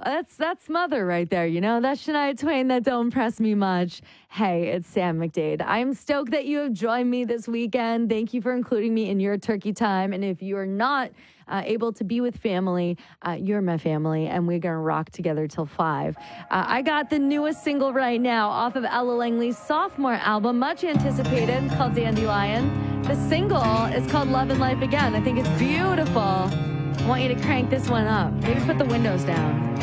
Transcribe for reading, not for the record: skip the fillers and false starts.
That's Mother right there, you know? That's Shania Twain that don't impress me much. Hey, it's Sam McDade. I'm stoked that you have joined me this weekend. Thank you for including me in your turkey time. And if you are not able to be with family, you're my family, and we're going to rock together till 5. I got the newest single right now off of Ella Langley's sophomore album, much anticipated. It's called Dandelion. The single is called Love and Life Again. I think it's beautiful. I want you to crank this one up. Maybe put the windows down.